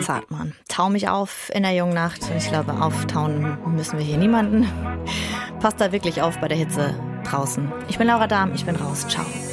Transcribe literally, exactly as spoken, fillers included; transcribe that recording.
Zartmann. Tau mich auf in der jungen Nacht. Und ich glaube, auftauen müssen wir hier niemanden. Passt da wirklich auf bei der Hitze draußen. Ich bin Laura Dahm, ich bin raus. Ciao.